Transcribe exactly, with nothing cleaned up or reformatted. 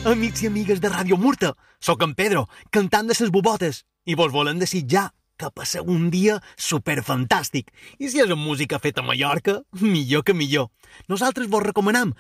amics i amigues de Ràdio Murta. Soc en Pedro, cantant de ses bobotes, i vos volem desitjar que passeu un dia superfantàstic. I si és amb música feta a Mallorca, millor que millor. Nosaltres vos recomanam